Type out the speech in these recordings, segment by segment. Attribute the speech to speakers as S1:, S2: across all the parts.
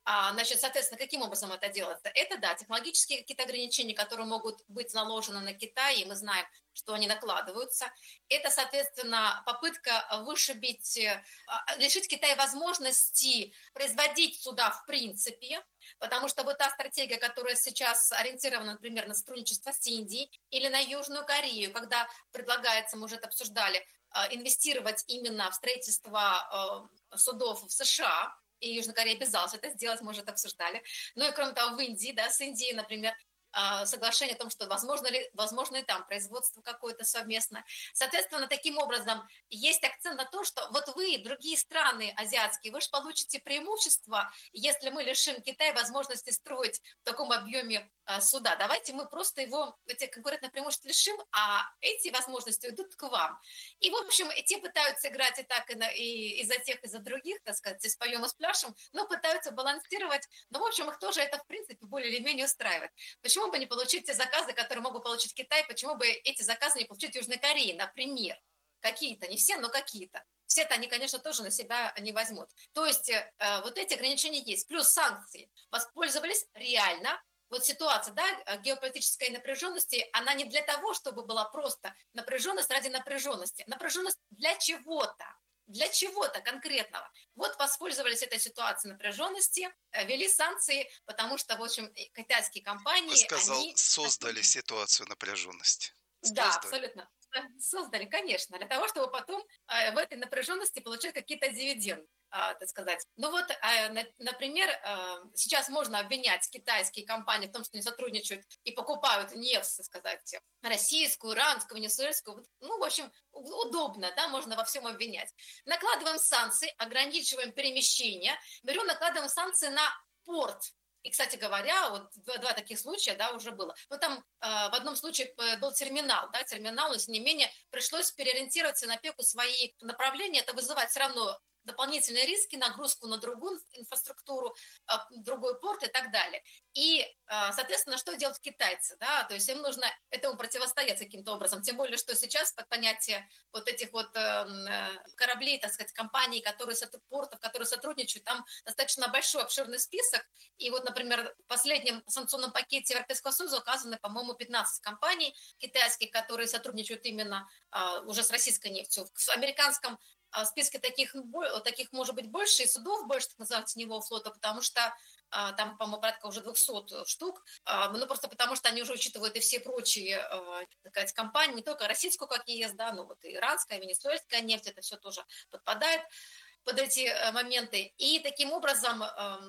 S1: Значит, соответственно, каким образом это делается? Это, да, технологические какие-то ограничения, которые могут быть наложены на Китай, и мы знаем, что они накладываются. Это, соответственно, попытка вышибить, лишить Китая возможности производить сюда в принципе, потому что вот та стратегия, которая сейчас ориентирована, например, на сотрудничество с Индией или на Южную Корею, когда предлагается, мы уже это обсуждали, инвестировать именно в строительство судов в США, и Южная Корея обязалась это сделать, мы уже это обсуждали. Ну и кроме того, в Индии, да, с Индией, например, соглашение о том, что возможно и там производство какое-то совместное. Соответственно, таким образом, есть акцент на то, что вот вы, другие страны азиатские, вы же получите преимущество, если мы лишим Китая возможности строить в таком объеме суда. Давайте мы просто его, эти конкурентные преимущества лишим, а эти возможности идут к вам. И, в общем, те пытаются играть и так, и за тех, и за других, так сказать, и споем, и спляшем, но пытаются балансировать. Но, в общем, их тоже это, в принципе, более или менее устраивает. Почему бы не получить те заказы, которые могут получить Китай? Почему бы эти заказы не получить Южной Кореи, например? Какие-то, не все, но какие-то. Все-то они, конечно, тоже на себя не возьмут. То есть вот эти ограничения есть. Плюс санкции. Воспользовались реально. Вот ситуация, да, геополитической напряженности, она не для того, чтобы была просто напряженность ради напряженности. Напряженность для чего-то. Для чего-то конкретного. Вот воспользовались этой ситуацией напряженности, ввели санкции, потому что, в общем, китайские
S2: Вы
S1: компании,
S2: сказал,
S1: они...
S2: создали ситуацию напряженности.
S1: Да,
S2: Создали.
S1: абсолютно. Создали, конечно, для того, чтобы потом в этой напряженности получать какие-то дивиденды, так сказать. Ну вот, например, сейчас можно обвинять китайские компании в том, что они сотрудничают и покупают нефть, так сказать, российскую, иранскую, венесуэльскую. Ну, в общем, удобно, да, можно во всем обвинять. Накладываем санкции, ограничиваем перемещение, берем, накладываем санкции на порт. И, кстати говоря, вот два таких случая, да, уже было. Ну, там в одном случае был терминал, да, терминал, но, тем не менее, пришлось переориентироваться на опеку свои направления. Это вызывает все равно дополнительные риски, нагрузку на другую инфраструктуру, другой порт и так далее. И, соответственно, что делают китайцы, да, то есть им нужно этому противостоять каким-то образом, тем более, что сейчас под понятие вот этих вот кораблей, так сказать, компаний, портов, которые сотрудничают, там достаточно большой, обширный список, и вот, например, в последнем санкционном пакете Европейского Союза указаны, по-моему, 15 компаний китайских, которые сотрудничают именно уже с российской нефтью. В американском списке таких может быть больше, и судов больше, так называемого теневого флота, потому что там, по-моему, порядка уже 200 штук, ну, просто потому что они уже учитывают и все прочие, так сказать, компании, не только российскую, как ЕС, да, но вот и иранская, венесуэльская нефть, это все тоже подпадает под эти моменты. И таким образом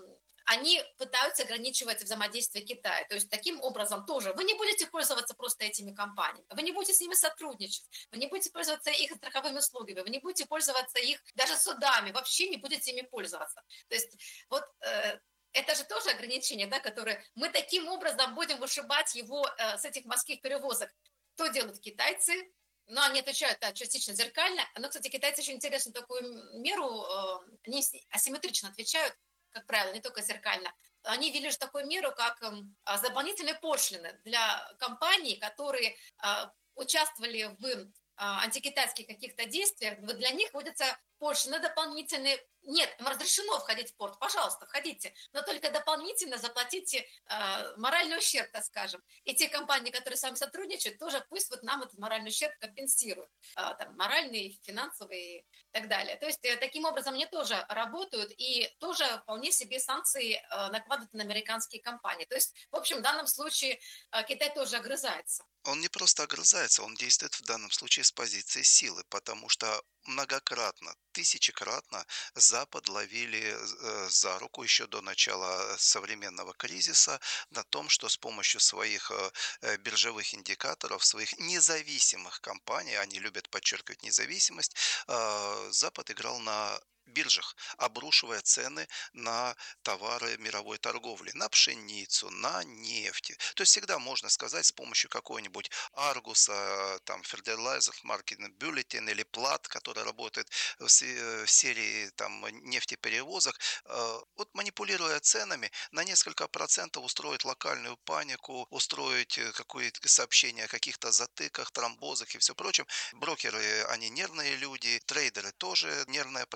S1: они пытаются ограничивать взаимодействие Китая. То есть таким образом тоже вы не будете пользоваться просто этими компаниями, вы не будете с ними сотрудничать, вы не будете пользоваться их страховыми услугами, вы не будете пользоваться их даже судами, вообще не будете ими пользоваться. То есть вот это же тоже ограничение, да, которое мы таким образом будем вышибать его с этих морских перевозок. Что делают китайцы? Ну, они отвечают, да, частично зеркально. Но, кстати, китайцы очень интересную такую меру, они асимметрично отвечают, как правило, не только зеркально. Они ввели же такую меру, как дополнительные пошлины для компаний, которые участвовали в антикитайских каких-то действиях. Вот для них вводятся пошлины дополнительные. Нет, им разрешено входить в порт, пожалуйста, входите, но только дополнительно заплатите моральный ущерб, так скажем. И те компании, которые с вами сотрудничают, тоже пусть вот нам этот моральный ущерб компенсируют, там, моральный, финансовый и так далее. То есть таким образом они тоже работают и тоже вполне себе санкции накладывают на американские компании. То есть, в общем, в данном случае Китай тоже огрызается.
S2: Он не просто огрызается, он действует в данном случае с позиции силы, потому что многократно, тысячекратно Запад ловили за руку еще до начала современного кризиса на том, что с помощью своих биржевых индикаторов, своих независимых компаний, они любят подчеркивать независимость, Запад играл на биржах, обрушивая цены на товары мировой торговли, на пшеницу, на нефть. То есть всегда можно сказать с помощью какой-нибудь Аргуса, там, Fertilizer Market Bulletin или Плат, который работает в серии там, нефтеперевозок, вот манипулируя ценами, на несколько процентов устроить локальную панику, устроить какое-то сообщение о каких-то затыках, тромбозах и все прочем. Брокеры, они нервные люди, трейдеры тоже нервная профессия,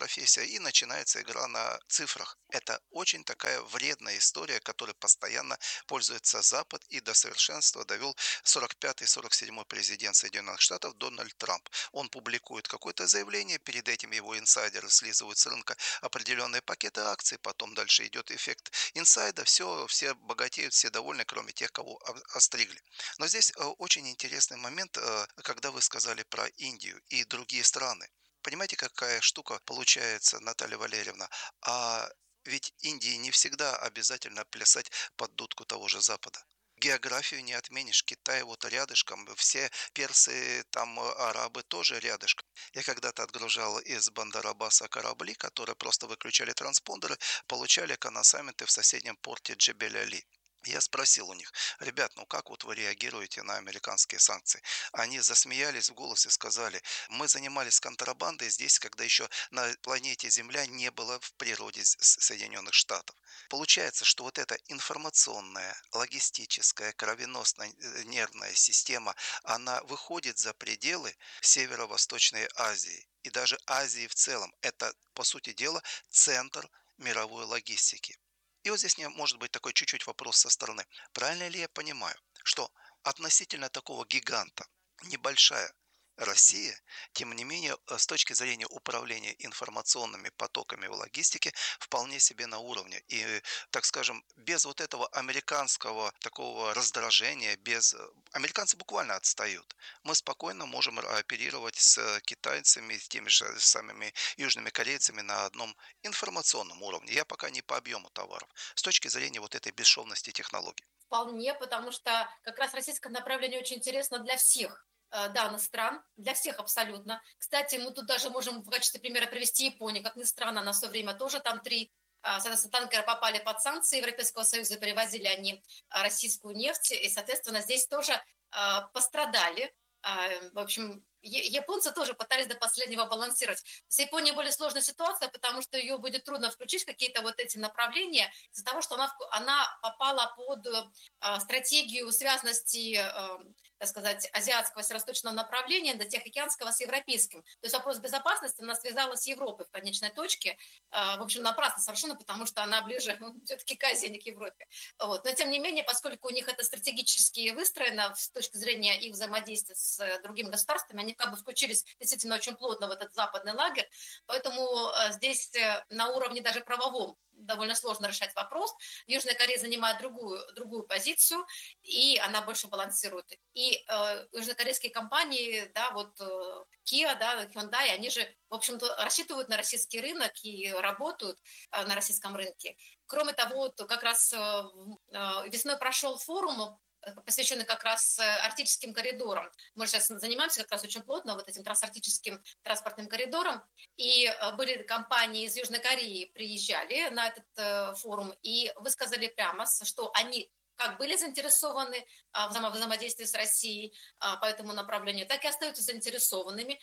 S2: и начинается игра на цифрах. Это очень такая вредная история, которой постоянно пользуется Запад и до совершенства довел 45-47 президент Соединенных Штатов Дональд Трамп. Он публикует какое-то заявление, перед этим его инсайдеры слизывают с рынка определенные пакеты акций, потом дальше идет эффект инсайда, все богатеют, все довольны, кроме тех, кого остригли. Но здесь очень интересный момент, когда вы сказали про Индию и другие страны. Понимаете, какая штука получается, Наталья Валерьевна? А ведь Индии не всегда обязательно плясать под дудку того же Запада. Географию не отменишь. Китай вот рядышком, все персы, там арабы тоже рядышком. Я когда-то отгружал из Бандарабаса корабли, которые просто выключали транспондеры, получали коносаменты в соседнем порте Джебель-Али. Я спросил у них: ребят, ну как вот вы реагируете на американские санкции? Они засмеялись в голос и сказали: мы занимались контрабандой здесь, когда еще на планете Земля не было в природе Соединенных Штатов. Получается, что вот эта информационная, логистическая, кровеносная нервная система, она выходит за пределы Северо-Восточной Азии и даже Азии в целом. Это, по сути дела, центр мировой логистики. И вот здесь может быть такой чуть-чуть вопрос со стороны. Правильно ли я понимаю, что относительно такого гиганта небольшая Россия, тем не менее, с точки зрения управления информационными потоками в логистике, вполне себе на уровне. И, так скажем, без вот этого американского такого раздражения, без... Американцы буквально отстают. Мы спокойно можем оперировать с китайцами, с теми же самыми южными корейцами на одном информационном уровне. Я пока не по объему товаров. С точки зрения вот этой бесшовности технологий.
S1: Вполне, потому что как раз российское направление очень интересно для всех данных стран, для всех абсолютно. Кстати, мы тут даже можем в качестве примера привести Японию, как ни странно, на свое время тоже там три, соответственно, танкеры попали под санкции Европейского Союза, перевозили они российскую нефть, и, соответственно, здесь тоже пострадали. В общем, японцы тоже пытались до последнего балансировать. С Японией более сложная ситуация, потому что ее будет трудно включить в какие-то вот эти направления из-за того, что она попала под стратегию связности, так сказать, азиатского северо-восточного направления до Тихоокеанского с европейским. То есть вопрос безопасности она связала с Европой в конечной точке. В общем, напрасно совершенно, потому что она ближе все-таки к Азии, а не к Европе. Вот. Но тем не менее, поскольку у них это стратегически выстроено с точки зрения их взаимодействия с другими государствами, они как бы включились действительно очень плотно в этот западный лагерь, поэтому здесь на уровне даже правовом довольно сложно решать вопрос. Южная Корея занимает другую позицию, и она больше балансирует. И южнокорейские компании, да, вот Kia, да, Hyundai, они же, в общем-то, рассчитывают на российский рынок и работают на российском рынке. Кроме того, вот как раз весной прошел форум, посвященный как раз арктическим коридорам. Мы сейчас занимаемся как раз очень плотно вот этим трансарктическим транспортным коридором, и были компании из Южной Кореи, приезжали на этот форум и высказали прямо, что они как были заинтересованы в взаимодействии с Россией по этому направлению, так и остаются заинтересованными.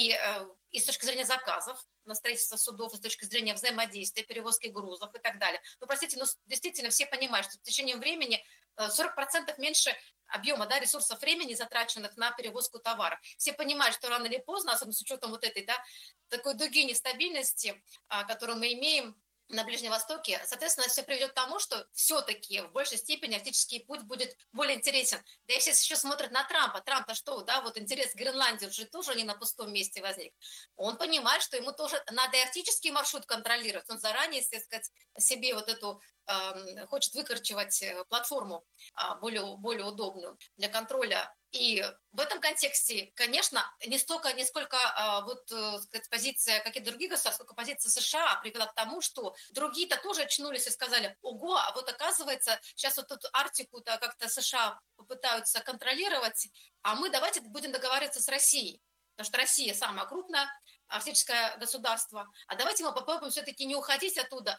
S1: И с точки зрения заказов на строительство судов, и с точки зрения взаимодействия, перевозки грузов и так далее. Ну, простите, но действительно все понимают, что в течение времени 40% меньше объема, да, ресурсов времени, затраченных на перевозку товаров. Все понимают, что рано или поздно, особенно с учетом вот этой, да, такой дуги нестабильности, которую мы имеем на Ближнем Востоке, соответственно, все приведет к тому, что все-таки в большей степени арктический путь будет более интересен. Да и все еще смотрят на Трампа. Трамп-то что, да, вот интерес к Гренландии уже тоже не на пустом месте возник. Он понимает, что ему тоже надо и арктический маршрут контролировать. Он заранее, так сказать, себе вот эту хочет выкорчевать платформу более удобную для контроля. И в этом контексте, конечно, не сколько сказать, позиция каких-то других государств, сколько позиция США привела к тому, что другие-то тоже очнулись и сказали: ого, а вот оказывается, сейчас вот эту Арктику-то как-то США попытаются контролировать, а мы давайте будем договариваться с Россией, потому что Россия самая крупная арктическое государство, а давайте мы попробуем все-таки не уходить оттуда,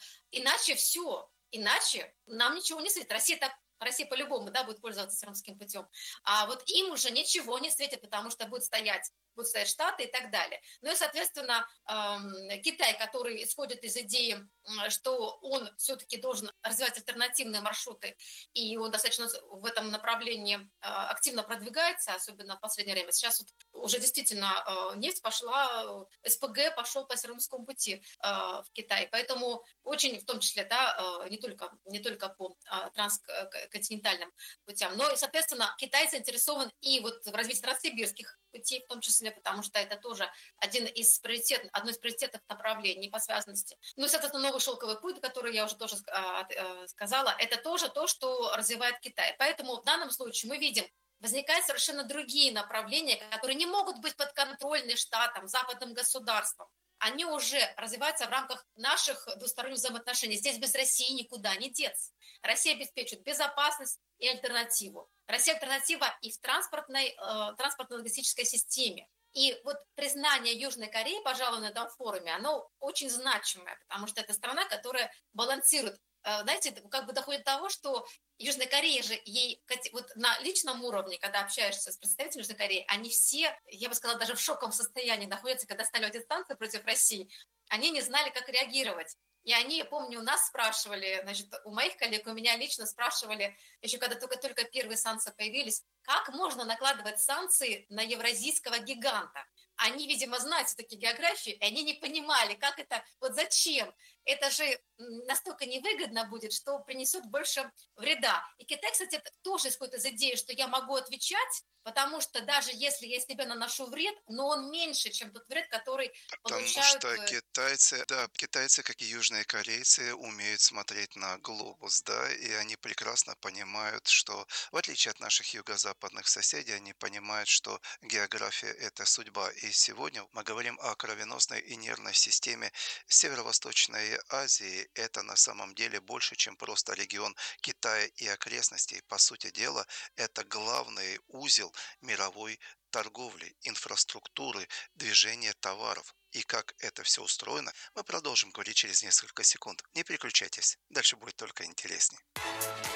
S1: иначе нам ничего не светит. Россия по-любому, да, будет пользоваться Сиамским путем. А вот им уже ничего не светит, потому что будут стоять Штаты и так далее. Ну и, соответственно, Китай, который исходит из идеи, что он все-таки должен развивать альтернативные маршруты, и он достаточно в этом направлении активно продвигается, особенно в последнее время. Сейчас вот уже действительно нефть пошла, СПГ пошел по Североморскому пути в Китай. Поэтому очень, в том числе, да, не только по трансконтинентальным путям, но и, соответственно, Китай заинтересован и вот в развитии транссибирских путей, в том числе, потому что это тоже одно из приоритетных направлений по связанности. Ну и, соответственно, новый шелковый путь, который я уже тоже сказала, это тоже то, что развивает Китай. Поэтому в данном случае мы видим, возникают совершенно другие направления, которые не могут быть подконтрольны штатам, западным государствам. Они уже развиваются в рамках наших двусторонних взаимоотношений. Здесь без России никуда не деться. Россия обеспечит безопасность и альтернативу. Россия альтернатива и в транспортно-логистической системе. И вот признание Южной Кореи, пожалуй, на этом форуме, оно очень значимое, потому что это страна, которая балансирует. Знаете, как бы доходит до того, что Южная Корея же, ей вот на личном уровне, когда общаешься с представителями Южной Кореи, они все, я бы сказала, даже в шоковом состоянии находятся, когда стали эти санкции против России. Они не знали, как реагировать. И они, я помню, у нас спрашивали, значит, у моих коллег, у меня лично спрашивали, еще когда только первые санкции появились, как можно накладывать санкции на евразийского гиганта. Они, видимо, знают все-таки географию, и они не понимали, как это, вот зачем. Это же настолько невыгодно будет, что принесет больше вреда. И Китай, кстати, тоже исходит из идеи, что я могу отвечать, потому что даже если я себе наношу вред, но он меньше, чем тот вред, который
S2: Потому
S1: получают.
S2: что китайцы, да, китайцы, как и южные корейцы, умеют смотреть на глобус, да, и они прекрасно понимают, что, в отличие от наших юго-западных соседей, они понимают, что география– это судьба. И сегодня мы говорим о кровеносной и нервной системе Северо-Восточной Азии. Это на самом деле больше, чем просто регион Китая и окрестностей. По сути дела, это главный узел мировой торговли, инфраструктуры, движения товаров. И как это все устроено, мы продолжим говорить через несколько секунд. Не переключайтесь, дальше будет только интереснее.